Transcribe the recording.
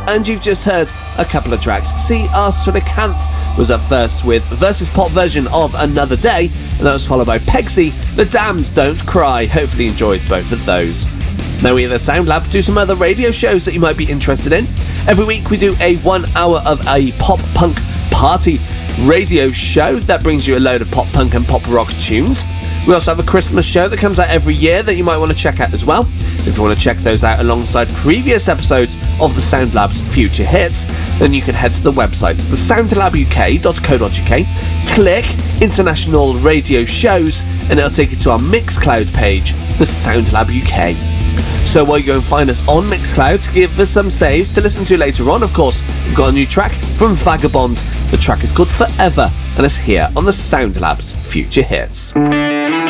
and you've just heard a couple of tracks. See Our Srinakanth was up first with Versus Pop version of Another Day, and that was followed by Pegsy, The Damned Don't Cry. Hopefully you enjoyed both of those. Now we at the Sound Lab do some other radio shows that you might be interested in. Every week we do a 1 hour of a pop punk party radio show that brings you a load of pop punk and pop rock tunes. We also have a Christmas show that comes out every year that you might want to check out as well. If you want to check those out alongside previous episodes of the Sound Lab's Future Hits, then you can head to the website, thesoundlabuk.co.uk, click International Radio Shows, and it'll take you to our Mixcloud page, the Sound Lab UK. So while you go and find us on Mixcloud, give us some saves to listen to later on. Of course, we've got a new track from Vagabond. The track is called Forever, and it's here on the Sound Lab's Future Hits.